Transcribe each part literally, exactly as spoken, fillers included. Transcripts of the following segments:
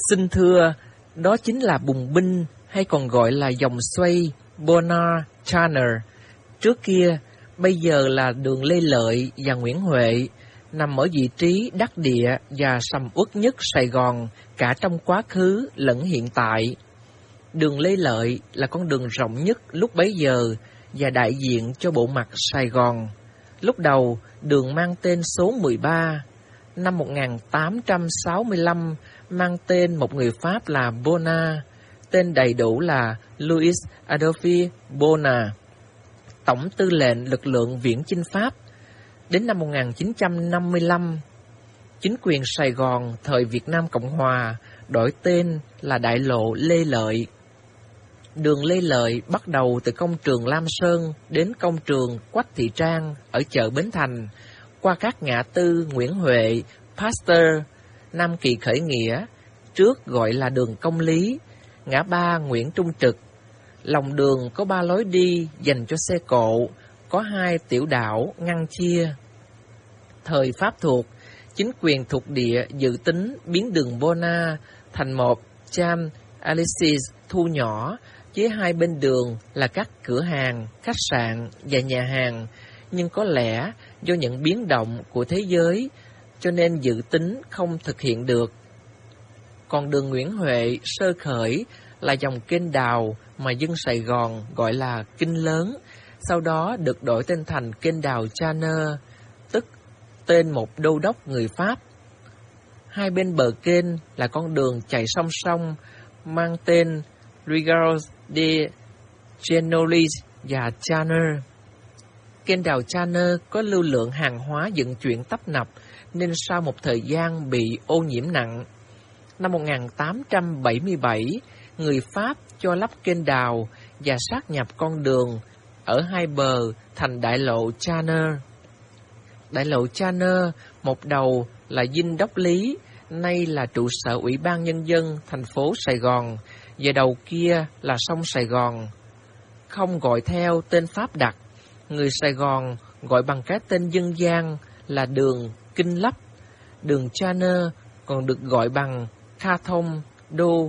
Xin thưa, đó chính là bùng binh hay còn gọi là dòng xoay Bonnar-Turner. Trước kia, bây giờ là đường Lê Lợi và Nguyễn Huệ, nằm ở vị trí đắc địa và sầm uất nhất Sài Gòn, cả trong quá khứ lẫn hiện tại. Đường Lê Lợi là con đường rộng nhất lúc bấy giờ và đại diện cho bộ mặt Sài Gòn. Lúc đầu, đường mang tên số mười ba. Năm một nghìn tám trăm sáu mươi lăm, mang tên một người Pháp là Bonnat, tên đầy đủ là Louis Adolphe Bonnat, tổng tư lệnh lực lượng viễn chinh Pháp. Đến năm một nghìn chín trăm năm mươi lăm, chính quyền Sài Gòn thời Việt Nam Cộng Hòa đổi tên là đại lộ Lê Lợi. Đường Lê Lợi bắt đầu từ công trường Lam Sơn đến công trường Quách Thị Trang ở chợ Bến Thành, qua các ngã tư Nguyễn Huệ, Pasteur, Nam Kỳ Khởi Nghĩa, trước gọi là đường Công Lý, ngã ba Nguyễn Trung Trực. Lòng đường có ba lối đi dành cho xe cộ, có hai tiểu đảo ngăn chia. Thời Pháp thuộc, chính quyền thuộc địa dự tính biến đường Bonnat thành một Champs-Élysées thu nhỏ, với hai bên đường là các cửa hàng, khách sạn và nhà hàng, nhưng có lẽ do những biến động của thế giới, cho nên dự tính không thực hiện được. Còn đường Nguyễn Huệ sơ khởi là dòng kênh đào mà dân Sài Gòn gọi là Kinh Lớn, sau đó được đổi tên thành kênh đào Channer, tức tên một đô đốc người Pháp. Hai bên bờ kênh là con đường chạy song song mang tên Rigaud de Genolier và Channer. Kênh đào Channer có lưu lượng hàng hóa vận chuyển tấp nập, nên sau một thời gian bị ô nhiễm nặng. Năm một nghìn tám trăm bảy mươi bảy, người Pháp cho lắp kênh đào và sát nhập con đường ở hai bờ thành đại lộ Channer. Đại lộ Channer, một đầu là Dinh Đốc Lý, nay là trụ sở Ủy ban Nhân dân thành phố Sài Gòn, và đầu kia là sông Sài Gòn. Không gọi theo tên Pháp đặt, người Sài Gòn gọi bằng cái tên dân gian là đường Kinh Lấp. Đường Channer còn được gọi bằng Ca Thông Đô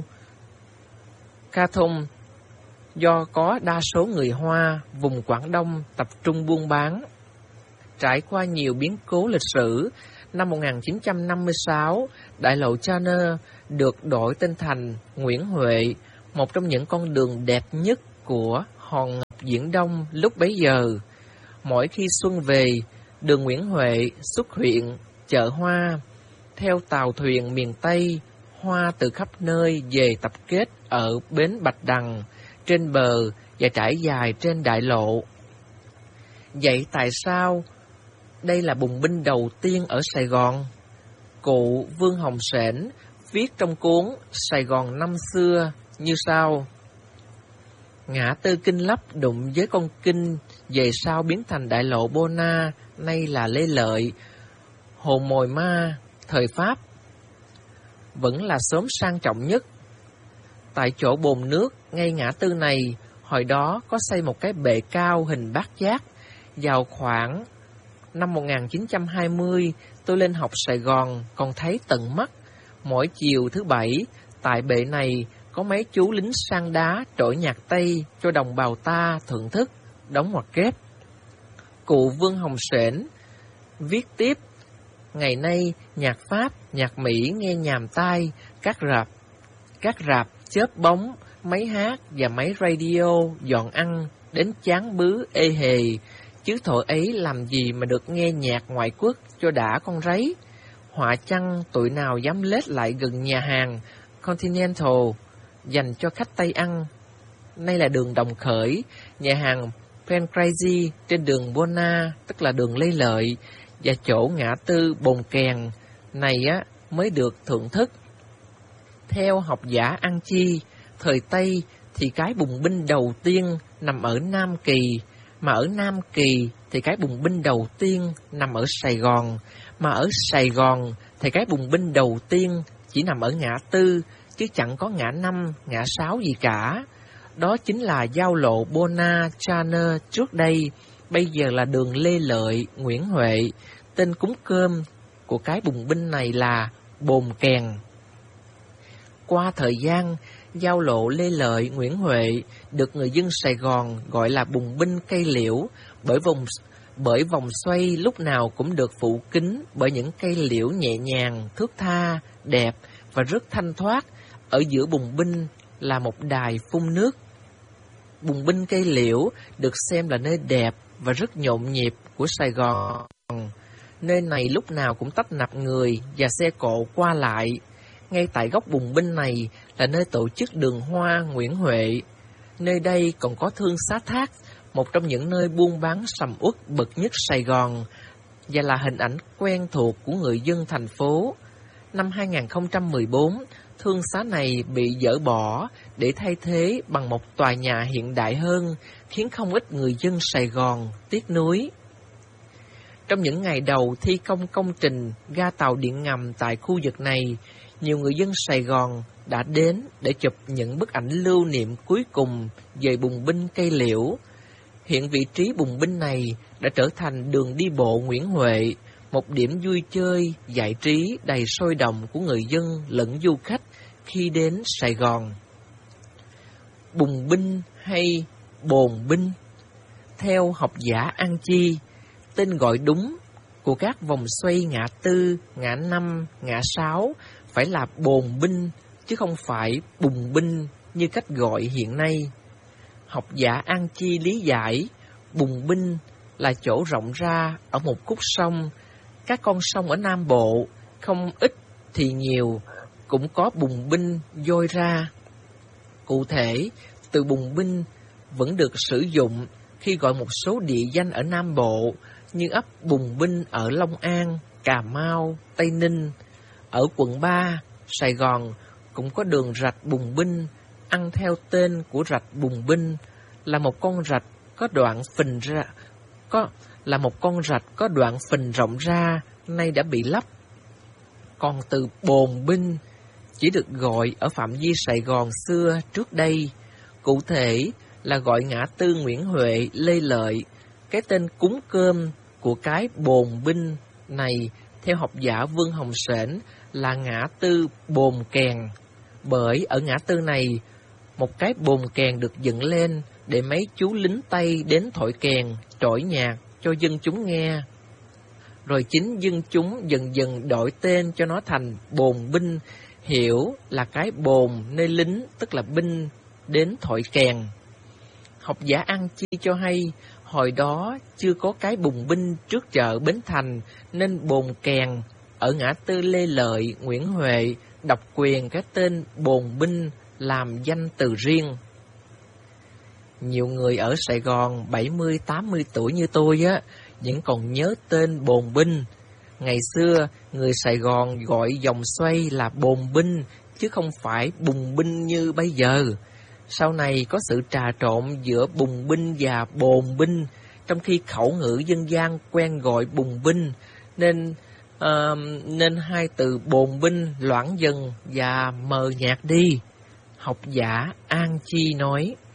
Ca Thông do có đa số người Hoa vùng Quảng Đông tập trung buôn bán. Trải qua nhiều biến cố lịch sử, năm một nghìn chín trăm năm mươi sáu, đại lộ Channer được đổi tên thành Nguyễn Huệ, một trong những con đường đẹp nhất của Hòn Ngọc Viễn Đông lúc bấy giờ. Mỗi khi xuân về, đường Nguyễn Huệ xuất hiện chợ hoa, theo tàu thuyền miền Tây, hoa từ khắp nơi về tập kết ở bến Bạch Đằng, trên bờ và trải dài trên đại lộ. Vậy tại sao đây là bùng binh đầu tiên ở Sài Gòn? Cụ Vương Hồng Sển viết trong cuốn Sài Gòn năm xưa như sau: ngã tư Kinh Lấp đụng với con Kinh, về sau biến thành đại lộ Bonnat, nay là Lê Lợi. Hồ Mồi Ma, thời Pháp, vẫn là xóm sang trọng nhất. Tại chỗ bồn nước ngay ngã tư này, hồi đó có xây một cái bệ cao hình bát giác. Vào khoảng năm một nghìn chín trăm hai mươi, tôi lên học Sài Gòn còn thấy tận mắt. Mỗi chiều thứ bảy, tại bệ này có mấy chú lính sang đá trỗi nhạc Tây cho đồng bào ta thưởng thức, đóng ngoặc kép. Cụ Vương Hồng Sển viết tiếp: ngày nay nhạc Pháp, nhạc Mỹ nghe nhàm tai, các rạp, các rạp chớp bóng, máy hát và máy radio dọn ăn đến chán bứ ê hề, chứ thổi ấy làm gì mà được nghe nhạc ngoại quốc cho đã con rấy. Họa chăng tụi nào dám lết lại gần nhà hàng Continental dành cho khách Tây ăn. Nay là đường Đồng Khởi, nhà hàng Pancrazy trên đường Bonnat, tức là đường Lê Lợi, và chỗ ngã tư Bồn Kèn này á mới được thưởng thức. Theo học giả An Chi, thời Tây thì cái bùng binh đầu tiên nằm ở Nam Kỳ, mà ở Nam Kỳ thì cái bùng binh đầu tiên nằm ở Sài Gòn, mà ở Sài Gòn thì cái bùng binh đầu tiên chỉ nằm ở ngã tư, chứ chẳng có ngã năm, ngã sáu gì cả. Đó chính là giao lộ Bonnat-Channer trước đây, bây giờ là đường Lê Lợi, Nguyễn Huệ. Tên cúng cơm của cái bùng binh này là Bồn Kèn. qua thời gian, giao lộ Lê Lợi, Nguyễn Huệ được người dân Sài Gòn gọi là bùng binh cây liễu bởi vòng bởi vòng xoay lúc nào cũng được phủ kín bởi những cây liễu nhẹ nhàng, thướt tha, đẹp và rất thanh thoát. Ở giữa bùng binh là một đài phun nước. Bùng binh cây liễu được xem là nơi đẹp và rất nhộn nhịp của Sài Gòn. Nơi này lúc nào cũng tấp nập người và xe cộ qua lại. Ngay tại góc bùng binh này là nơi tổ chức đường hoa Nguyễn Huệ. Nơi đây còn có Thương Xá Thác, một trong những nơi buôn bán sầm uất bậc nhất Sài Gòn, và là hình ảnh quen thuộc của người dân thành phố. Năm hai nghìn không trăm mười bốn, thương xá này bị dỡ bỏ để thay thế bằng một tòa nhà hiện đại hơn, khiến không ít người dân Sài Gòn tiếc nuối. Trong những ngày đầu thi công công trình ga tàu điện ngầm tại khu vực này, nhiều người dân Sài Gòn đã đến để chụp những bức ảnh lưu niệm cuối cùng về bùng binh cây liễu. Hiện vị trí bùng binh này đã trở thành đường đi bộ Nguyễn Huệ, một điểm vui chơi, giải trí đầy sôi động của người dân lẫn du khách khi đến Sài Gòn. Bùng binh hay bồn binh? Theo học giả An Chi, tên gọi đúng của các vòng xoay ngã tư, ngã năm, ngã sáu phải là bồn binh, chứ không phải bùng binh như cách gọi hiện nay. Học giả An Chi lý giải, bùng binh là chỗ rộng ra ở một khúc sông. Các con sông ở Nam Bộ, không ít thì nhiều, cũng có bùng binh dôi ra. Cụ thể, từ bùng binh vẫn được sử dụng khi gọi một số địa danh ở Nam Bộ, như ấp Bùng Binh ở Long An, Cà Mau, Tây Ninh. Ở quận ba, Sài Gòn cũng có đường rạch Bùng Binh, ăn theo tên của rạch Bùng Binh, là một con rạch có đoạn phình ra, có là một con rạch có đoạn phình rộng ra, nay đã bị lấp. Còn từ bồn binh chỉ được gọi ở phạm vi Sài Gòn xưa trước đây, cụ thể là gọi ngã tư Nguyễn Huệ, Lê Lợi. Cái tên cúng cơm của cái bồn binh này, theo học giả Vương Hồng Sển, là ngã tư bồn kèn. Bởi ở ngã tư này, một cái bồn kèn được dựng lên để mấy chú lính Tây đến thổi kèn, trỗi nhạc cho dân chúng nghe. Rồi chính dân chúng dần dần đổi tên cho nó thành bồn binh, hiểu là cái bồn nơi lính, tức là binh đến thổi kèn. Học giả An Chi cho hay, hồi đó chưa có cái bùng binh trước chợ Bến Thành, nên bồn kèn ở ngã tư Lê Lợi, Nguyễn Huệ độc quyền cái tên bồn binh làm danh từ riêng. Nhiều người ở Sài Gòn bảy mươi tám mươi tuổi như tôi á, vẫn còn nhớ tên bồn binh. Ngày xưa, người Sài Gòn gọi vòng xoay là bồn binh, chứ không phải bùng binh như bây giờ. Sau này có sự trà trộn giữa bùng binh và bồn binh, trong khi khẩu ngữ dân gian quen gọi bùng binh, nên uh, nên hai từ bồn binh loãng dần và mờ nhạt đi. Học giả An Chi nói.